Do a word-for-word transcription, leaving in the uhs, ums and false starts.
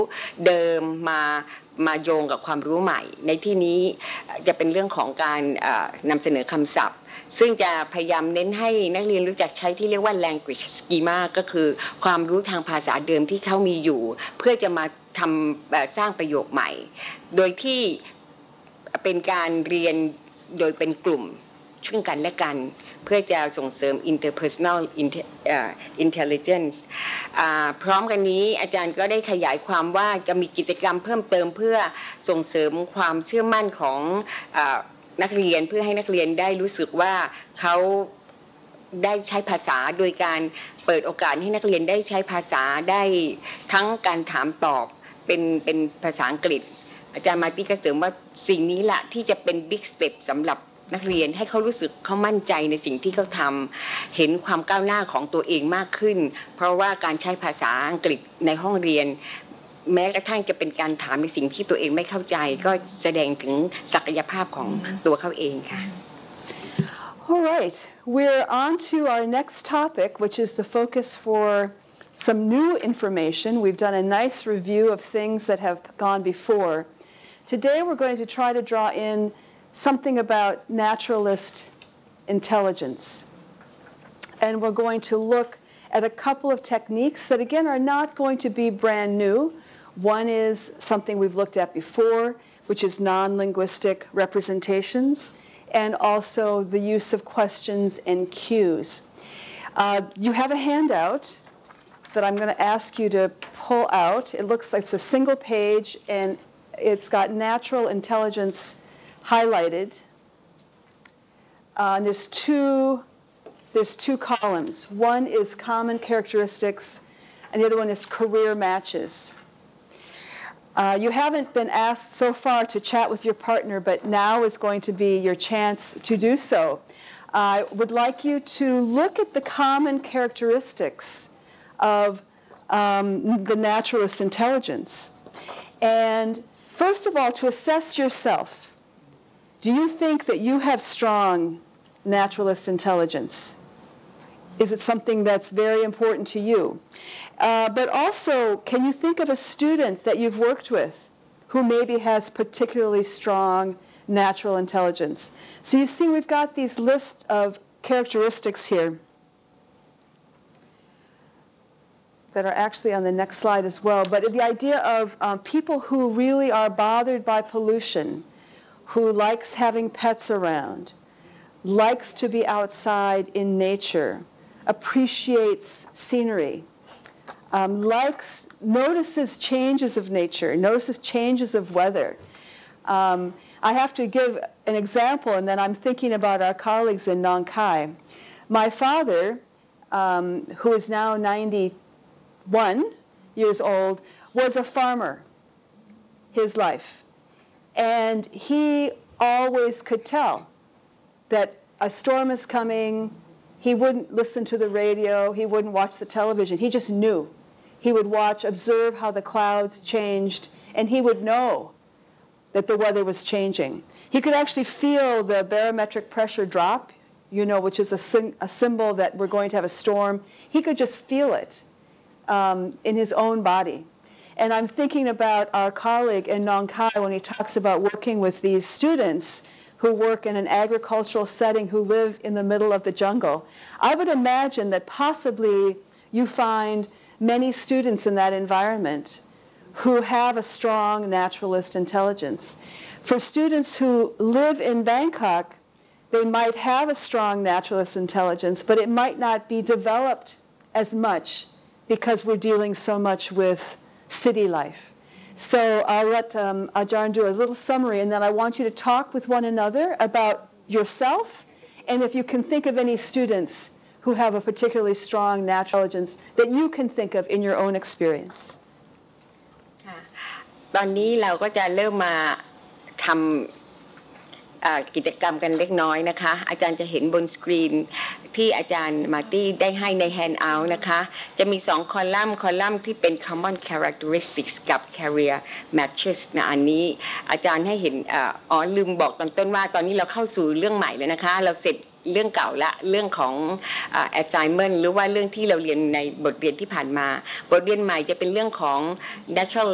เดิมมามาโยงกับความรู้ใหม่ในที่นี้จะเป็นเรื่องของการนำเสนอคำศัพท์ซึ่งจะพยายามเน้นให้นักเรียนรู้จักใช้ที่เรียกว่า language schema ก็คือความรู้ทางภาษาเดิมที่เขามีอยู่เพื่อจะมาทำสร้างประโยคใหม่โดยที่เป็นการเรียนโดยเป็นกลุ่มซึ่งกันและกันเพื่อจะส่งเสริม interpersonal intelligence พร้อมกันนี้อาจารย์ก็ได้ขยายความว่าจะมีกิจกรรมเพิ่มเติมเพื่อส่งเสริมความเชื่อมั่นของนักเรียนเพื่อให้นักเรียนได้รู้สึกว่าเขาได้ใช้ภาษาโดยการเปิดโอกาสให้นักเรียนได้ใช้ภาษาได้ทั้งการถามตอบเป็นเป็นภาษาอังกฤษอาจารย์มาร์ตี้ก็เสริมว่าสิ่งนี้แหละที่จะเป็น big step สำหรับนักเรียนให้เขารู้สึกเขามั่นใจในสิ่งที่เขาทำเห็นความก้าวหน้าของตัวเองมากขึ้นเพราะว่าการใช้ภาษาอังกฤษในห้องเรียนแม้กระทั่งจะเป็นการถามในสิ่งที่ตัวเองไม่เข้าใจก็แสดงถึงศักยภาพของตัวเขาเองค่ะ All right, we're on to our next topic, which is the focus for some new information. We've done a nice review of things that have gone before. Today we're going to try to draw in something about naturalist intelligence. And we're going to look at a couple of techniques that, again, are not going to be brand new. One is something we've looked at before, which is non-linguistic representations, and also the use of questions and cues. Uh, you have a handout that I'm going to ask you to pull out. It looks like it's a single page, and it's got natural intelligence highlighted. Uh, and there's two, there's two columns. One is common characteristics, and the other one is career matches. Uh, you haven't been asked so far to chat with your partner, but now is going to be your chance to do so. I would like you to look at the common characteristics of um, the naturalist intelligence. And first of all, to assess yourself. Do you think that you have strong naturalist intelligence? Is it something that's very important to you? Uh, but also, can you think of a student that you've worked with who maybe has particularly strong natural intelligence? So you see we've got these lists of characteristics here that are actually on the next slide as well. But the idea of um, people who really are bothered by pollution, who likes having pets around, likes to be outside in nature, appreciates scenery, um, likes, notices changes of nature, notices changes of weather. Um, I have to give an example, and then I'm thinking about our colleagues in Nong Khai. My father, um, who is now ninety-one years old, was a farmer his life. And he always could tell that a storm is coming. He wouldn't listen to the radio. He wouldn't watch the television. He just knew. He would watch, observe how the clouds changed, and he would know that the weather was changing. He could actually feel the barometric pressure drop, you know, which is a, sim- a symbol that we're going to have a storm. He could just feel it um, in his own body. And I'm thinking about our colleague in Nong Khai when he talks about working with these students who work in an agricultural setting, who live in the middle of the jungle. I would imagine that possibly you find many students in that environment who have a strong naturalist intelligence. For students who live in Bangkok, they might have a strong naturalist intelligence, but it might not be developed as much because we're dealing so much with city life. So I'll let um, Ajarn do a little summary, and then I want you to talk with one another about yourself, and if you can think of any students who have a particularly strong natural intelligence that you can think of in your own experience. ตอนนี้เราก็จะเริ่มมาทำ กิจกรรมกันเล็กน้อยนะคะอาจารย์จะเห็นบนสกรีนที่อาจารย์มาร์ตี้ได้ให้ใน handout นะคะจะมีสองคอลัมน์คอลัมน์ที่เป็น common characteristics กับ career matches นะอันนี้อาจารย์ให้เห็นอ๋อลืมบอกตอนต้นว่าตอนนี้เราเข้าสู่เรื่องใหม่เลยนะคะเราเสร็จเรื่องเก่าละเรื่องของ assignment หรือว่าเรื่องที่เราเรียนในบทเรียนที่ผ่านมาบทเรียนใหม่จะเป็นเรื่องของ natural